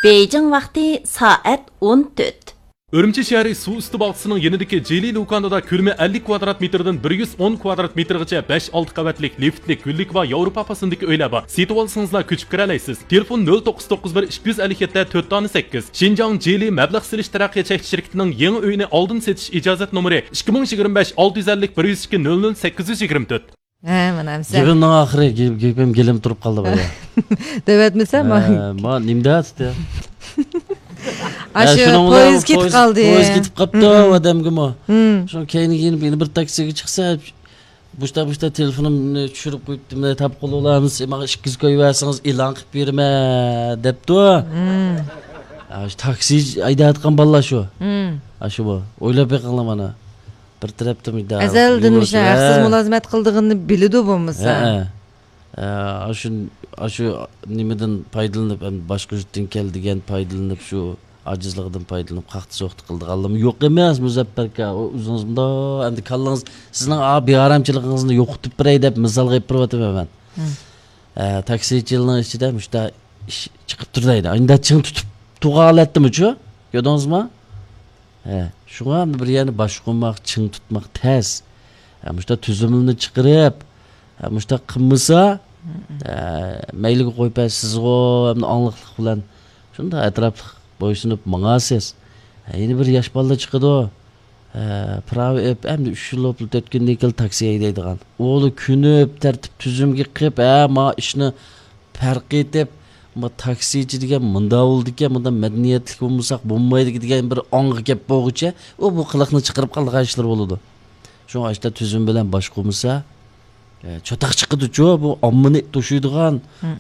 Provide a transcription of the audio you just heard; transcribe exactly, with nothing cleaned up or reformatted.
Beijing vaqti soat o'n to'rt. Urumchi shahri suv usti bog'chisining yanidagi Jeli Lukanada ko'lami ellik kvadrat metrdan bir yuz o'n kvadrat metrgacha besh olti qavatlik liftlik, gullik va Yevropa pasındagi uylar bor. Setib olsangizlar ko'chib kira olasiz. Telefon nol to'qqiz to'qqiz bir ikki yuz ellik yetti to'rt sakkiz. Xinjiang Jeli mablag' silish taraqqiyot cheklanish shirkatining yangi uyini oldin setish ijozat nomeri ikki ming yigirma besh olti yuz ellik bir yuz ikki nol nol sakkiz yuz yigirma to'rt. Ha, mana hamsa. Yig'inning oxiri gapim kelim turib qoldi baya. Devatmisan, men nimdasdi? Aşı poyez ketib qoldi. Poyez ketib qopti odamga. Shu keyin beni bir taksiga chiqsa, bushta bushta telefonimni tushirib qo'yibdim, topib qolamiz, menga ikki yuz qo'yib versangiz e'lon qilib berma debdi. Shu taksi aytayotgan balla shu. Shu bu. O'ylab beqinglar mana. Bir tarafdan ida. Azaldan o'sha haqsiz mulozimat qildig'ini biladi bo'lmasa. Ha. Shu shu nimadan foydalanib, boshqa yurtdan keldigan foydalanib shu ajizligidan foydalanib qaqti so'qti qildi. Alloh yo'q emas Muzaffar aka, o'zingizda endi kallangiz sizning a bearamchiligingizni yo'qitib biray deb misol qilib turibman men. Eh, taksichilarning ichida mushta ish chiqib turdi. Endi ching tutib tug'alatdimi-chu? Ko'rdingizmi? Ha, shunga bir yana boshqamoq, ching tutmoq tez. Mushta tuzumini chiqarib, mushta qilmasa, mayliga qo'yib sizga ham angliqlik bilan shunda atrofli bo'ysunib mangasiz. Endi bir yosh bola chiqadi. Pravi endi uch yil o'tib o'tgandan keyin taksi haydaydigan. O'g'li kunib tartib tuzumga qilib, ha, ma ishni farq etib, ma taksichi degan munda bo'ldi ekan, munda madaniyatlik bo'lmasak bo'lmaydi degan bir ong'i gap bo'g'icha, u bu qiliqni chiqarib qolgan ishlar bo'ladi. Shunga ishda tuzum bilan boshqa bo'lmasa, cho'taq chiqadi-chu, bu ommani to'shiydigan